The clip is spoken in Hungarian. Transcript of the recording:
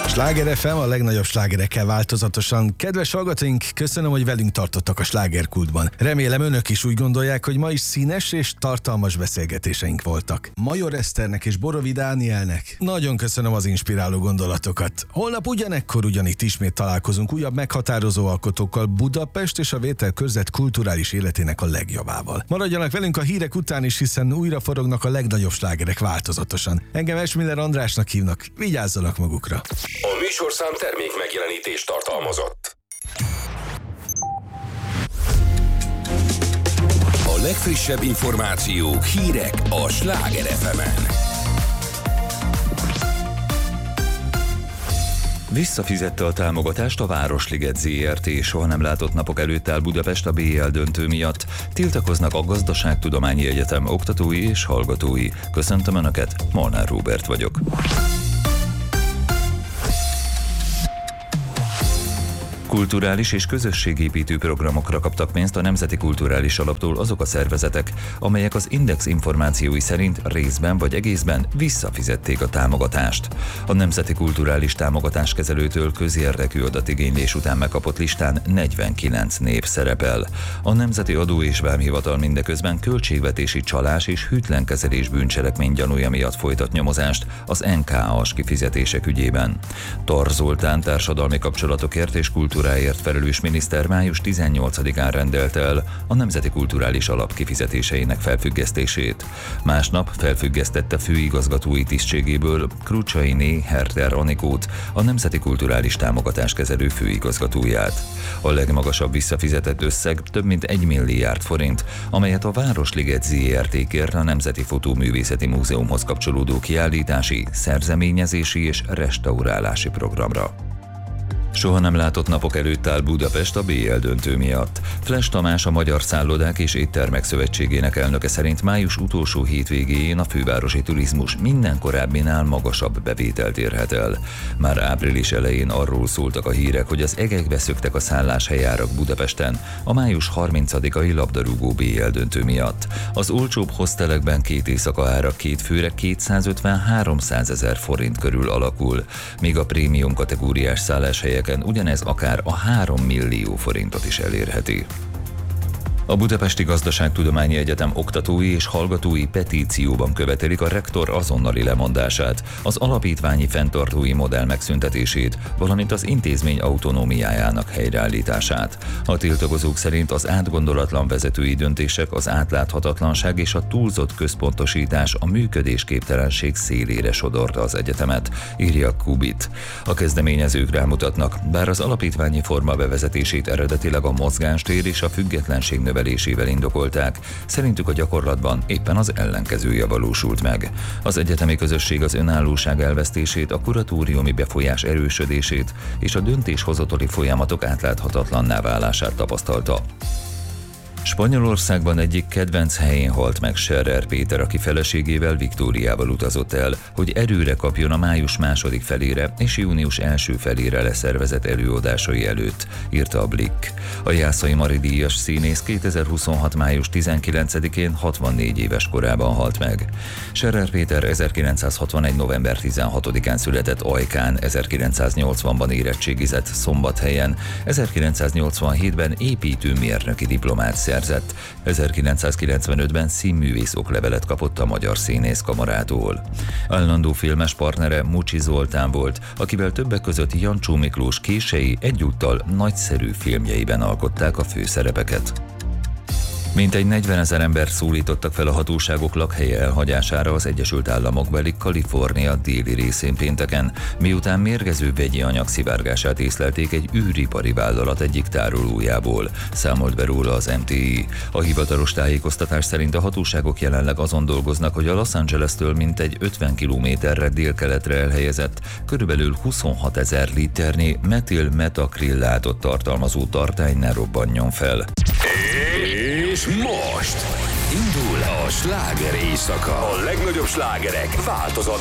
Sláger FM, a legnagyobb slágerekkel változatosan. Kedves hallgatóink, köszönöm, hogy velünk tartottak a slágerkultban. Remélem önök is úgy gondolják, hogy ma is színes és tartalmas beszélgetéseink voltak. Major Eszternek és Borovi Dánielnek nagyon köszönöm az inspiráló gondolatokat. Holnap ugyanekkor ugyanitt ismét találkozunk újabb meghatározó alkotókkal Budapest és a Vételkörzet kulturális életének a legjobbával. Maradjanak velünk a hírek után is, hiszen újra forognak a legnagyobb slágerek változatosan. Engem Esmiller Andrásnak hívnak, vigyázzanak magukra! A műsorszám termék megjelenítést tartalmazott. A legfrissebb információk, hírek a Sláger FM-en. Visszafizette a támogatást a Városliget ZRT, soha nem látott napok előtt áll Budapest a BL döntő miatt. Tiltakoznak a Gazdaságtudományi Egyetem oktatói és hallgatói. Köszöntöm Önöket, Molnár Róbert vagyok. Kulturális és közösségépítő programokra kaptak pénzt a Nemzeti Kulturális Alaptól azok a szervezetek, amelyek az Index információi szerint részben vagy egészben visszafizették a támogatást. A Nemzeti Kulturális Támogatáskezelőtől közérdekű adatigénylés után megkapott listán 49 név szerepel. A Nemzeti Adó és Vámhivatal mindeközben költségvetési csalás és hűtlenkezelés bűncselekmény gyanúja miatt folytat nyomozást az NKA-s kifizetések ügyében. Tar Zoltán társadalmi kapcsolatokért és kulturáért felelős miniszter május 18-án rendelte el a Nemzeti Kulturális Alap kifizetéseinek felfüggesztését. Másnap felfüggesztette főigazgatói tisztségéből Krucsainé Herter Anikót, a Nemzeti Kulturális Támogatáskezelő főigazgatóját. A legmagasabb visszafizetett összeg több mint 1 milliárd forint, amelyet a Városliget ZRT kért a Nemzeti Fotóművészeti Múzeumhoz kapcsolódó kiállítási, szerzeményezési és restaurálási programra. Soha nem látott napok előtt áll Budapest a BL döntő miatt. Fles Tamás, a Magyar Szállodák és Éttermek Szövetségének elnöke szerint május utolsó hétvégéjén a fővárosi turizmus minden korábbinál magasabb bevételt érhet el. Már április elején arról szóltak a hírek, hogy az egekbe szöktek a szálláshelyárak Budapesten a május 30-ai labdarúgó BL döntő miatt. Az olcsóbb hostelekben 2 éjszaka ára 2 főre 250-300 ezer forint körül alakul, míg a prémium kategóriás szálláshelyek ugyanez akár a 3 millió forintot is elérheti. A Budapesti Gazdaságtudományi Egyetem oktatói és hallgatói petícióban követelik a rektor azonnali lemondását, az alapítványi fenntartói modell megszüntetését, valamint az intézmény autonómiájának helyreállítását. A tiltakozók szerint az átgondolatlan vezetői döntések, az átláthatatlanság és a túlzott központosítás a működésképtelenség szélére sodorta az egyetemet, írja Kubit. A kezdeményezők rámutatnak, bár az alapítványi forma bevezetését eredetileg a mozgástér és a függetlenség növelésével indokolták, szerintük a gyakorlatban éppen az ellenkezője valósult meg. Az egyetemi közösség az önállóság elvesztését, a kuratóriumi befolyás erősödését és a döntéshozatali folyamatok átláthatatlanná válását tapasztalta. Spanyolországban egyik kedvenc helyén halt meg Scherer Péter, aki feleségével, Viktóriával utazott el, hogy erőre kapjon a május második felére és június első felére leszervezett előadásai előtt, írta a Blick. A Jászai Mari díjas színész 2026. május 19-én 64 éves korában halt meg. Scherer Péter 1961. november 16-án született Ajkán, 1980-ban érettségizett Szombathelyen, 1987-ben építőmérnöki diplomát szerzett. 1995-ben színművész oklevelet kapott a Magyar Színészkamarától. Állandó filmes partnere Mucsi Zoltán volt, akivel többek között Jancsó Miklós kései egyúttal nagyszerű filmjeiben alkották a főszerepeket. Mintegy 40 000 ember szólítottak fel a hatóságok lakhelye elhagyására az Egyesült Államokbeli Kalifornia déli részén pénteken, miután mérgező vegyi anyag szivárgását észlelték egy űripari vállalat egyik tárolójából, számolt be róla az MTI. A hivatalos tájékoztatás szerint a hatóságok jelenleg azon dolgoznak, hogy a Los Angeles-től mintegy 50 kilométerre délkeletre elhelyezett, körülbelül 26 000 liternyi metil-metakrillátot tartalmazó tartály ne robbanjon fel. És most indul a sláger éjszaka. A legnagyobb slágerek változatlan